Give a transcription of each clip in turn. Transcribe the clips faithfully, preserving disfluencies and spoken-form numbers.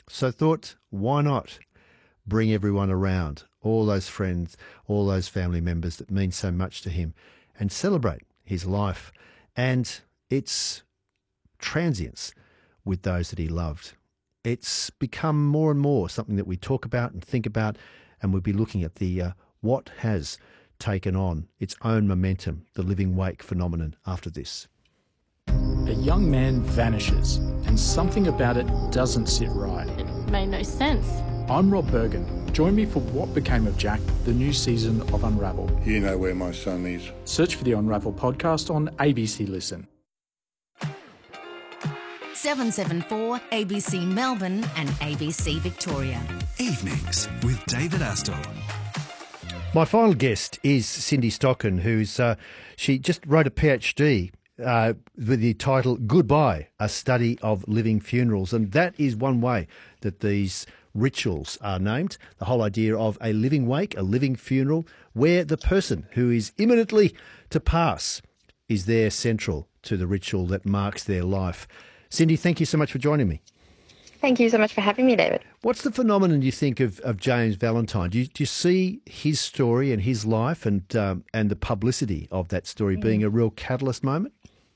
So I thought, why not bring everyone around, all those friends, all those family members that mean so much to him, and celebrate his life and its transience with those that he loved. It's become more and more something that we talk about and think about, and we'll be looking at the uh, what has taken on its own momentum, the living wake phenomenon, after this. A young man vanishes, and something about it doesn't sit right. It made no sense. I'm Rob Bergen. Join me for What Became of Jack, the new season of Unravel. You know where my son is. Search for the Unravel podcast on A B C Listen. seven seven four A B C Melbourne and A B C Victoria. Evenings with David Astor. My final guest is Cindy Stockan, who's uh, she just wrote a PhD uh, with the title Goodbye, a Study of Living Funerals. And that is one way that these rituals are named, the whole idea of a living wake, a living funeral, where the person who is imminently to pass is there central to the ritual that marks their life. Cindy, thank you so much for joining me. Thank you so much for having me, David. What's the phenomenon you think of, of James Valentine? Do you, do you see his story and his life and um, and the publicity of that story mm. being a real catalyst moment?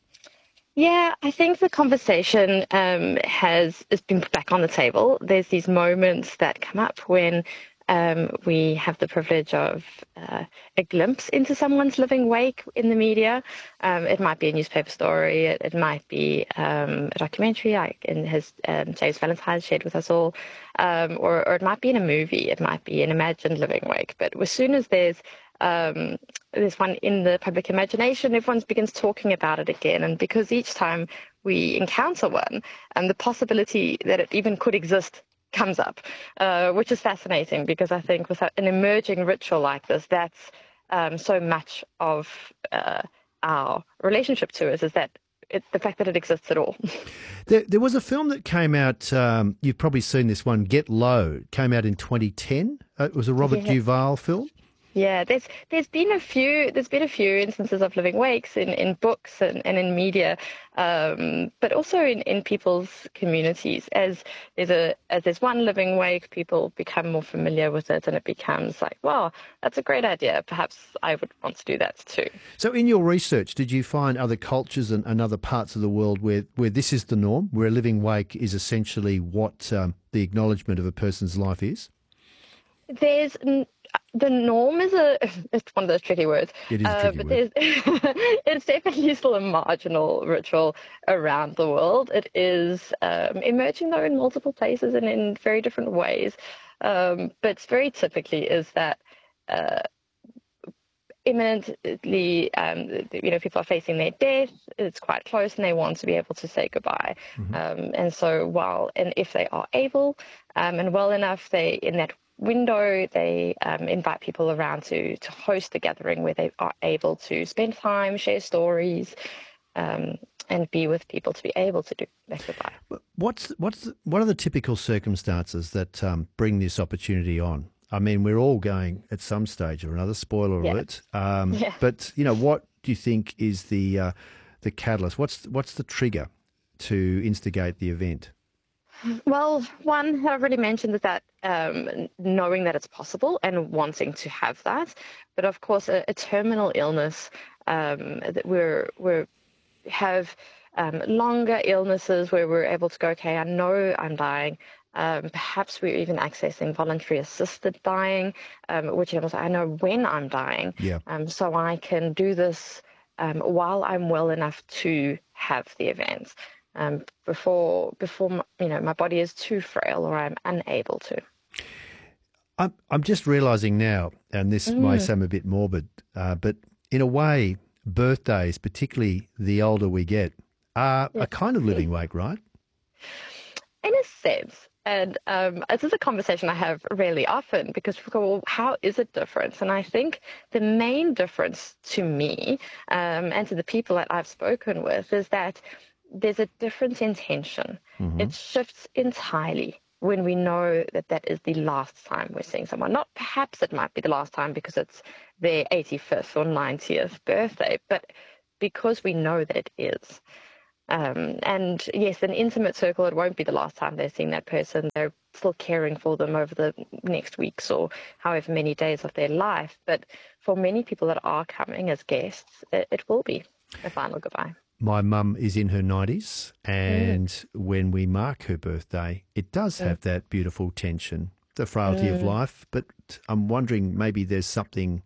Yeah, I think the conversation um, has, has been put back on the table. There's these moments that come up when um, we have the privilege of uh, a glimpse into someone's living wake in the media. Um, it might be a newspaper story. It, it might be um, a documentary like in his um, James Valentine shared with us all, um, or, or it might be in a movie. It might be an imagined living wake. But as soon as there's um, there's one in the public imagination, everyone begins talking about it again. And because each time we encounter one, and the possibility that it even could exist comes up, uh, which is fascinating because I think with an emerging ritual like this, that's um, so much of uh, our relationship to it is that it's the fact that it exists at all. There, there was a film that came out, um, you've probably seen this one, Get Low, came out in twenty ten. Uh, it was a Robert Yeah. Duvall film. Yeah, there's there's been a few there's been a few instances of living wakes in, in books and, and in media, um, but also in, in people's communities. As there's a as there's one living wake, people become more familiar with it, and it becomes like, wow, that's a great idea. Perhaps I would want to do that too. So, in your research, did you find other cultures and, and other parts of the world where where this is the norm, where a living wake is essentially what um, the acknowledgement of a person's life is? There's the norm is a it's one of those tricky words. It is a tricky uh, but word. It's definitely still a marginal ritual around the world. It is um, emerging though in multiple places and in very different ways. Um, but very typically is that uh, imminently, um, you know, people are facing their death. It's quite close, and they want to be able to say goodbye. Mm-hmm. Um, and so, while and if they are able um, and well enough, they in that window, they um, invite people around to to host a gathering where they are able to spend time, share stories, um, and be with people to be able to do that goodbye. What's what's what are the typical circumstances that um, bring this opportunity on? I mean, we're all going at some stage or another. Spoiler Yeah. alert. Um, Yeah. But you know, what do you think is the uh, the catalyst? What's what's the trigger to instigate the event? Well, one I've already mentioned is that um, knowing that it's possible and wanting to have that, but of course a, a terminal illness um, that we're we're have um, longer illnesses where we're able to go, okay, I know I'm dying. Um, perhaps we're even accessing voluntary assisted dying, um, which is I know when I'm dying, Yeah. um, so I can do this um, while I'm well enough to have the event. Um, before, before my, you know, my body is too frail or I'm unable to. I'm I'm just realising now, and this Mm. may sound a bit morbid, uh, but in a way, birthdays, particularly the older we get, are Yeah. a kind of living wake, right? In a sense. And um, this is a conversation I have really often because we go, well, how is it different? And I think the main difference to me um, and to the people that I've spoken with is that there's a different intention. Mm-hmm. It shifts entirely when we know that that is the last time we're seeing someone. Not perhaps it might be the last time because it's their eighty-fifth or ninetieth birthday, but because we know that it is. Um, and yes, an intimate circle, it won't be the last time they're seeing that person. They're still caring for them over the next weeks or however many days of their life. But for many people that are coming as guests, it, it will be a final goodbye. My mum is in her nineties, and mm. when we mark her birthday, it does have mm. that beautiful tension, the frailty mm. of life. But I'm wondering, maybe there's something,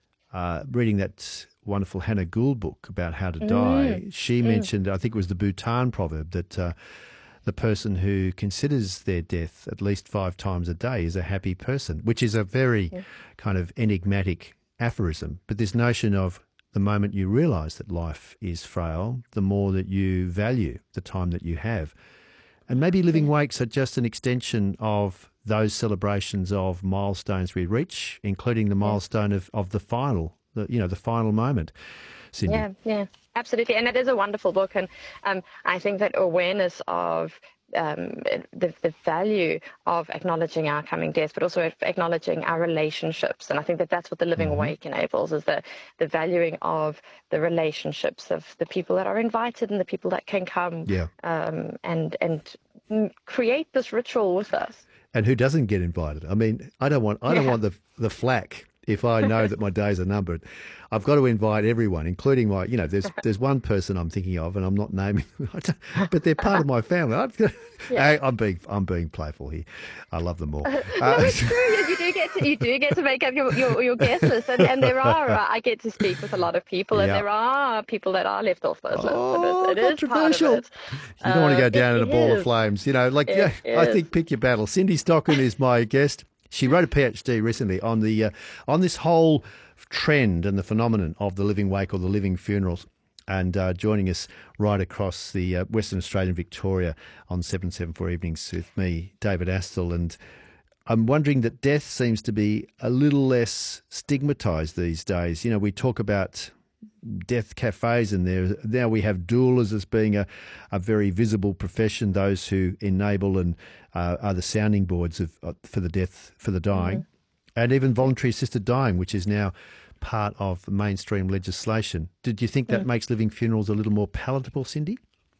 uh, reading that wonderful Hannah Gould book about how to die, mm. she mm. mentioned, I think it was the Bhutan proverb, that uh, the person who considers their death at least five times a day is a happy person, which is a very mm. kind of enigmatic aphorism. But this notion of the moment you realise that life is frail, the more that you value the time that you have. And maybe living wakes are just an extension of those celebrations of milestones we reach, including the milestone of, of the final, the, you know, the final moment. Cindy. Yeah, yeah, absolutely. And it is a wonderful book. And um, I think that awareness of Um, the, the value of acknowledging our coming death, but also acknowledging our relationships. And I think that that's what the Living mm-hmm. Awake enables, is the, the valuing of the relationships of the people that are invited and the people that can come yeah. um, and, and create this ritual with us. And who doesn't get invited? I mean, I don't want, I don't yeah. want the, the flack if I know that my days are numbered. I've got to invite everyone, including my, you know, there's there's one person I'm thinking of, and I'm not naming, but they're part of my family. I'm, yeah. I'm being I'm being playful here. I love them all. Uh, uh, no, it's true. You do get to, you do get to make up your your, your guest list, and, and there are. Uh, I get to speak with a lot of people, and yeah. there are people that are left off those lists. Oh, it is, it controversial. Is part of it. You don't uh, want to go down in a ball is. of flames, you know. Like, it yeah, is. I think pick your battle. Cindy Stockton is my guest. She wrote a PhD recently on the uh, on this whole trend and the phenomenon of the living wake or the living funerals, and uh, joining us right across the uh, Western Australian Victoria on seven seventy-four Evenings with me, David Astle. And I'm wondering that death seems to be a little less stigmatised these days. You know, we talk about death cafes, and there now we have doulas as being a, a very visible profession, those who enable and uh, are the sounding boards of uh, for the death, for the dying, mm-hmm. and even voluntary assisted dying, which is now part of mainstream legislation. Did you think that mm. makes living funerals a little more palatable, Cindy?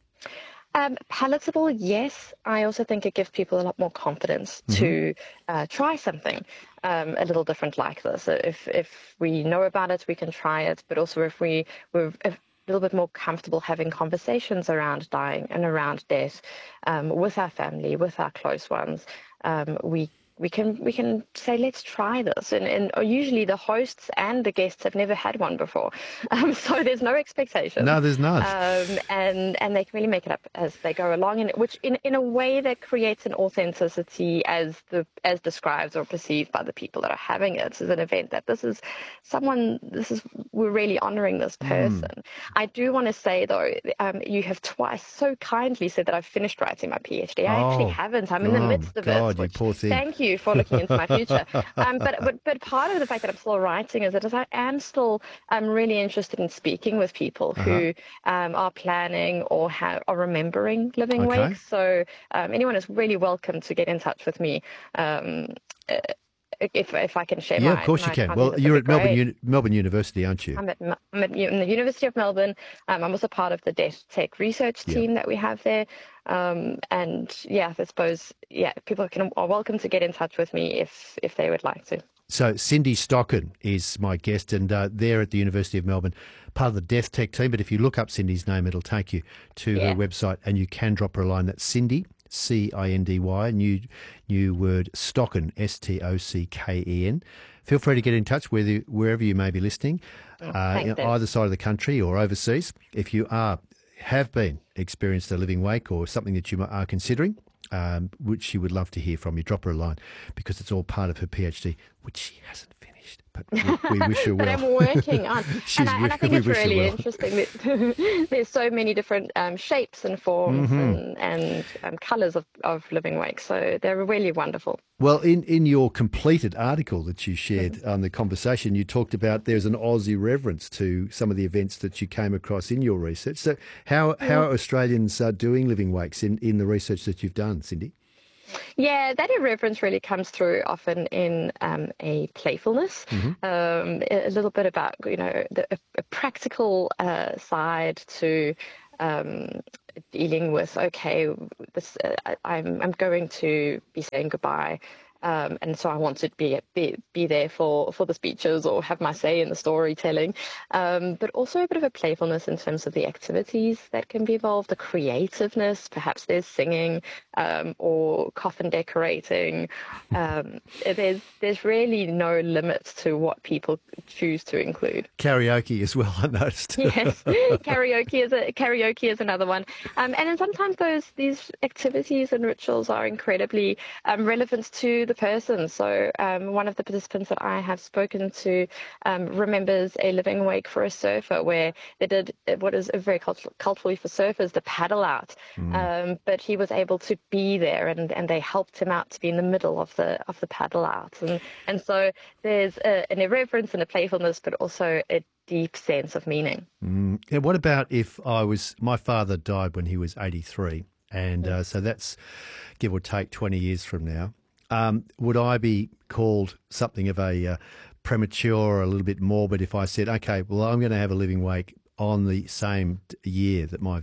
Um, palatable, yes. I also think it gives people a lot more confidence mm-hmm. to uh, try something um, a little different like this. If if we know about it, we can try it. But also if we we're a little bit more comfortable having conversations around dying and around death um, with our family, with our close ones, um, we we can we can say, let's try this. And, and usually the hosts and the guests have never had one before. Um, so there's no expectation. No, there's not. Um, and, and they can really make it up as they go along, and which in, in a way that creates an authenticity as the as described or perceived by the people that are having it as an event, that this is someone, this is, we're really honouring this person. Mm. I do want to say, though, um, you have twice so kindly said that I've finished writing my PhD. I oh. actually haven't. I'm in the oh, midst of God, it. you Which, poor thing. Thank you for looking into my future. Um, but, but but part of the fact that I'm still writing is that I am still um, really interested in speaking with people uh-huh. who um, are planning or have, are remembering living okay. wakes. So um, anyone is really welcome to get in touch with me. Um, If if I can share yeah, my of course my you can. content, Well, you're at Melbourne, great. Uni- Melbourne University, aren't you? I'm at, I'm at in the University of Melbourne. Um, I'm also part of the Death Tech research team yeah. that we have there. Um, and yeah, I suppose, yeah, people can are welcome to get in touch with me if, if they would like to. So Cindy Stockton is my guest, and uh, they're at the University of Melbourne, part of the Death Tech team. But if you look up Cindy's name, it'll take you to yeah. her website, and you can drop her a line. That's Cindy, C I N D Y, new new word, Stockton, S T O C K E N. Feel free to get in touch whether, wherever you may be listening, oh, uh, thanks, you know, either side of the country or overseas. If you are have been experienced a living wake or something that you are considering, um, which she would love to hear from you, drop her a line, because it's all part of her PhD, which she hasn't finished. But we, we wish her well. But I'm working on. She's and, I, and I think we it's wish her really well. interesting that there's so many different um, shapes and forms Mm-hmm. and, and um, colours of, of living wakes. So they're really wonderful. Well, in, in your completed article that you shared mm-hmm. on the conversation, you talked about there's an Aussie reverence to some of the events that you came across in your research. So how, how are Australians uh, doing living wakes in, in the research that you've done, Cindy? Yeah, that irreverence really comes through often in um, a playfulness, mm-hmm. um, a little bit about, you know, the, a, a practical uh, side to um, dealing with, okay, this uh, I, I'm I'm going to be saying goodbye. Um, and so I want to be, be be there for, for the speeches or have my say in the storytelling, um, but also a bit of a playfulness in terms of the activities that can be involved, the creativeness. Perhaps there's singing um, or coffin decorating. Um, there's there's really no limits to what people choose to include. Karaoke as well, I noticed. Yes, karaoke is a karaoke is another one, um, and then sometimes those these activities and rituals are incredibly um, relevant to the person. So um, one of the participants that I have spoken to um, remembers a living wake for a surfer where they did what is very cultural, culturally for surfers, the paddle out. Mm. Um, but he was able to be there, and, and they helped him out to be in the middle of the of the paddle out. And and so there's a, an irreverence and a playfulness, but also a deep sense of meaning. Mm. Yeah, what about if I was, my father died when he was eighty-three, and uh, so that's give or take twenty years from now. Um, would I be called something of a uh, premature or a little bit morbid if I said, okay, well, I'm going to have a living wake on the same year that my